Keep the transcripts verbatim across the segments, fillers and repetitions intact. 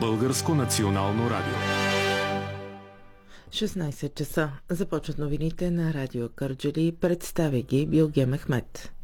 Българско национално радио. шестнайсет часа. Започват новините на Радио Кърджали. Представя ги Билгем Ахмед.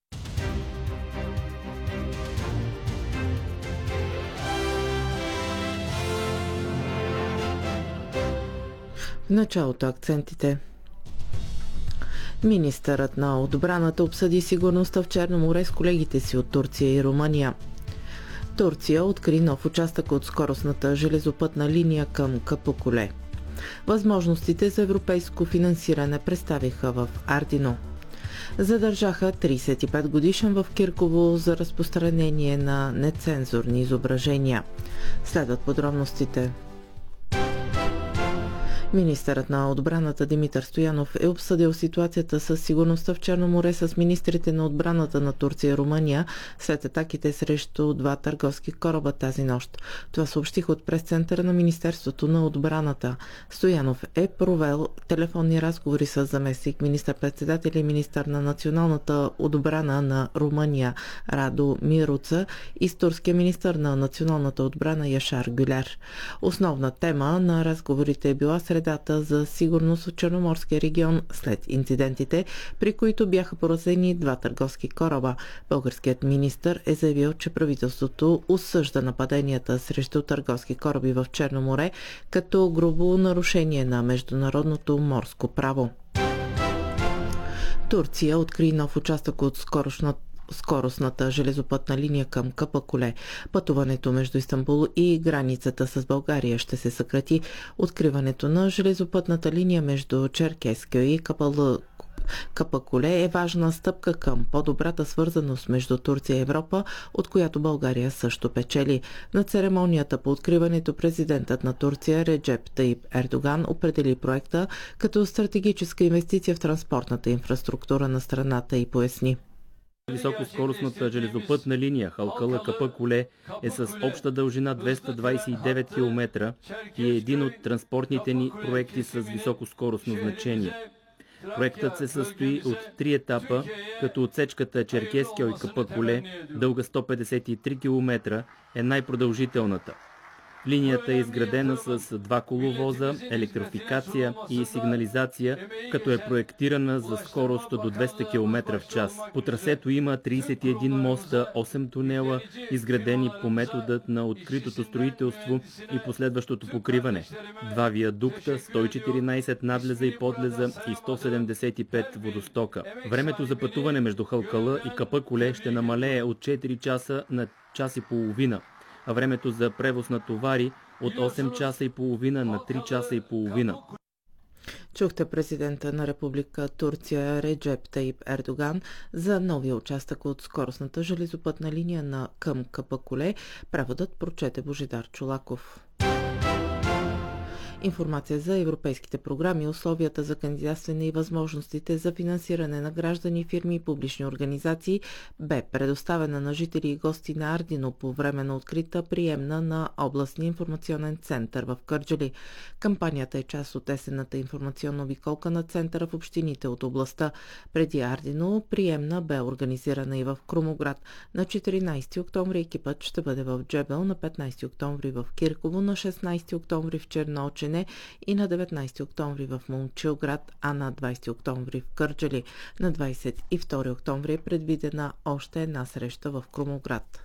В началото акцентите. Министърът на отбраната обсъди сигурността в Черно море с колегите си от Турция и Румъния. Турция откри нов участък от скоростната железопътна линия към Капъкуле. Възможностите за европейско финансиране представиха в Ардино. Задържаха трийсет и пет годишен в Кирково за разпространение на нецензурни изображения. Следват подробностите. Министърът на отбраната Димитър Стоянов е обсъдил ситуацията с сигурността в Черно море с министрите на отбраната на Турция и Румъния след атаките срещу два търговски кораба тази нощ. Това съобщих от пресцентъра на Министерството на отбраната. Стоянов е провел телефонни разговори с заместник министър-председателя и министър на националната отбрана на Румъния Радо Мируца и с турския министър на националната отбрана Яшар Гюлер. Основна тема на разговорите е била сред за сигурност от Черноморския регион след инцидентите, при които бяха поразени два търговски кораба. Българският министър е заявил, че правителството осъжда нападенията срещу търговски кораби в Черно море като грубо нарушение на международното морско право. Турция откри нов участък от скорошната скоростната железопътна линия към Капъкуле. Пътуването между Истанбул и границата с България ще се съкрати. Откриването на железопътната линия между Черкескио и Капъл... Капъкуле е важна стъпка към по-добрата свързаност между Турция и Европа, от която България също печели. На церемонията по откриването президентът на Турция Реджеп Таип Ердоган определи проекта като стратегическа инвестиция в транспортната инфраструктура на страната и поясни. Високоскоростната железопътна линия Халкала-Капъкуле е с обща дължина двеста двайсет и девет километра и е един от транспортните ни проекти с високоскоростно значение. Проектът се състои от три етапа, като отсечката Черкескио и Капъкуле, дълга сто петдесет и три километра, е най-продължителната. Линията е изградена с два коловоза, електрификация и сигнализация, като е проектирана за скорост до двеста километра в час. По трасето има трийсет и един моста, осем тунела, изградени по методът на откритото строителство и последващото покриване. Два виадукта, сто и четиринайсет надлеза и подлеза и сто седемдесет и пет водостока. Времето за пътуване между Халкала и Капъкуле ще намалее от четири часа на час и половина, а времето за превоз на товари от осем часа и половина на три часа и половина. Чухте президента на Република Турция Реджеп Таип Ердоган за новия участък от скоростната железопътна линия на към Капъкуле. Преводът прочете Божидар Чолаков. Информация за европейските програми, условията за кандидатстване и възможностите за финансиране на граждани, фирми и публични организации бе предоставена на жители и гости на Ардино по време на открита приемна на областния информационен център в Кърджали. Кампанията е част от есенната информационна обиколка на центъра в общините от областта. Преди Ардино приемна бе организирана и в Крумоград. На четиринайсети октомври екипът ще бъде в Джебел, на петнайсети октомври в Кирково, на шестнайсети октомври в Черноочене и на деветнайсети октомври в Момчилград, а на двайсети октомври в Кърджали. На двайсет и втори октомври е предвидена още една среща в Крумоград.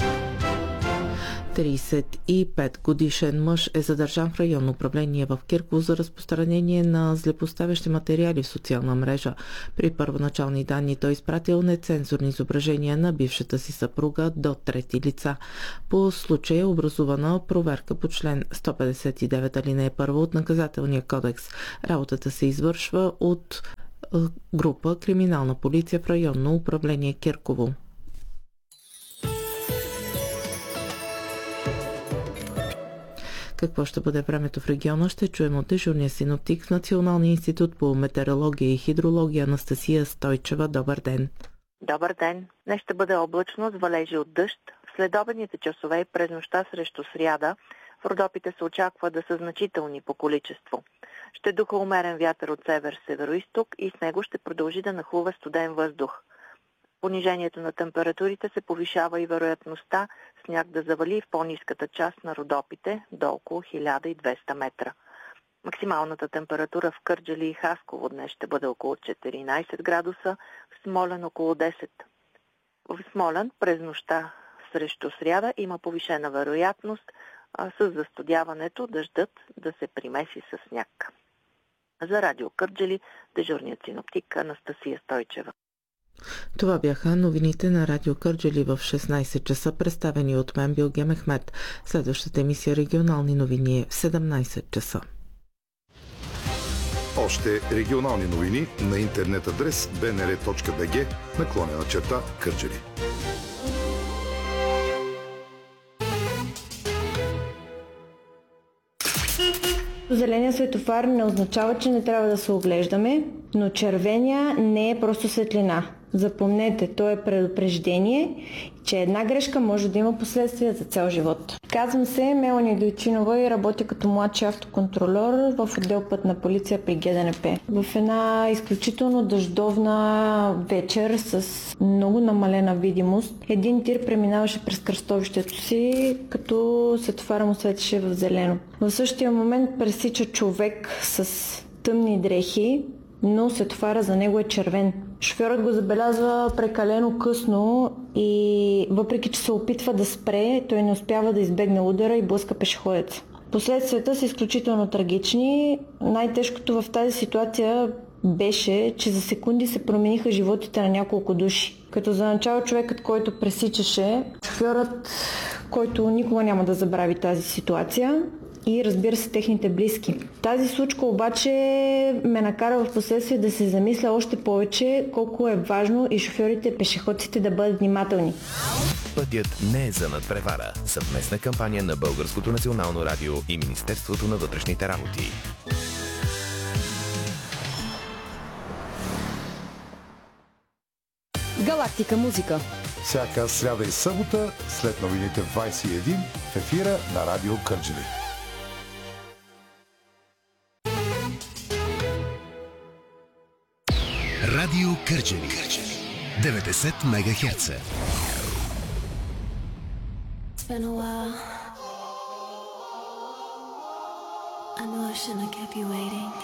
трийсет и пет годишен мъж е задържан в районно управление в Кирково за разпространение на злепоставящи материали в социална мрежа. При първоначални данни той изпратил нецензурни изображения на бившата си съпруга до трети лица. По случая е образувана проверка по член сто петдесет и девет алинея първа от Наказателния кодекс. Работата се извършва от група Криминална полиция в районно управление Кирково. Какво ще бъде времето в региона, ще чуем от дежурния синоптик в Националния институт по метеорология и хидрология Анастасия Стойчева. Добър ден! Добър ден! Днес ще бъде облачно с валежи от дъжд. В следобедните часове и през нощта срещу сряда в Родопите се очаква да са значителни по количество. Ще духа умерен вятър от север-североизток и с него ще продължи да нахлува студен въздух. понижението на температурите се повишава и вероятността сняг да завали в по-ниската част на Родопите до около хиляда и двеста метра. Максималната температура в Кърджали и Хасково днес ще бъде около четиринайсет градуса, в Смолян около десет. В Смолян през нощта срещу сряда има повишена вероятност а, с застудяването дъждът да се примеси с сняг. За Радио Кърджали, дежурният синоптик Анастасия Стойчева. Това бяха новините на Радио Кърджали в шестнайсет часа, представени от мен Билге Мехмет. Следващата емисия регионални новини е в седемнайсет часа. Още регионални новини на интернет адрес би ен ар точка би джи наклонена черта Кърджали. Зеления светофар не означава, че не трябва да се оглеждаме, но червения не е просто светлина. Запомнете, то е предупреждение, че една грешка може да има последствия за цял живот. Казвам се Мелани Дойчинова и работя като младши автоконтролер в отдел Пътна полиция при Ге Де Ен Пе. В една изключително дъждовна вечер с много намалена видимост, един тир преминаваше през кръстовището си, като светофара му светеше в зелено. В същия момент пресича човек с тъмни дрехи, но светофара за него е червен. Шофьорът го забелязва прекалено късно и въпреки че се опитва да спре, той не успява да избегне удара и блъска пешеходеца. Последствията са изключително трагични. Най-тежкото в тази ситуация беше, че за секунди се промениха животите на няколко души. Като за начало човекът, който пресичаше, шофьорът, който никога няма да забрави тази ситуация, и разбира се техните близки. Тази случка обаче ме накара в последствие да се замисля още повече колко е важно и шофьорите и пешеходците да бъдат внимателни. Пътят не е за надпревара. Съвместна кампания на Българското национално радио и Министерството на вътрешните работи. Галактика музика. Всяка сряда и събота след новините в двайсет и един в ефира на Радио Кърджали. Радио Кърджали. деветдесет мегахерца. It's been a while. I know I shouldn't have kept you waiting.